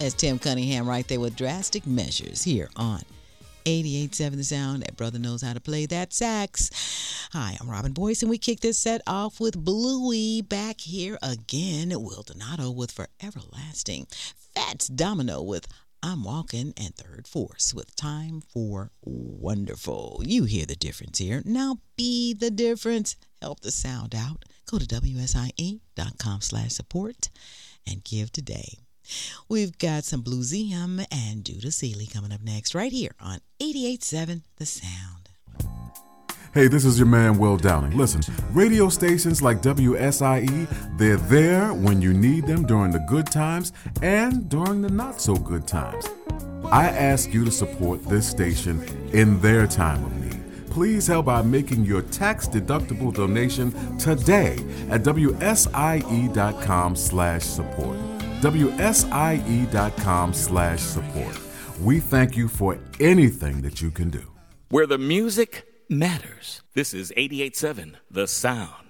That's Tim Cunningham right there with Drastic Measures here on 88.7 The Sound. That brother knows how to play that sax. Hi, I'm Robin Boyce, and we kick this set off with Bluey. Back here again, Will Donato with Forever Lasting. Fats Domino with I'm Walking, and Third Force with Time for Wonderful. You hear the difference here. Now be the difference. Help the sound out. Go to WSIE.com/support and give today. We've got some Bluesium and Judah Seeley coming up next right here on 88.7 The Sound. Hey, this is your man, Will Downing. Listen, radio stations like WSIE, they're there when you need them during the good times and during the not-so-good times. I ask you to support this station in their time of need. Please help by making your tax-deductible donation today at WSIE.com/support. WSIE.com/support. We thank you for anything that you can do. Where the music matters. This is 88.7 The Sound.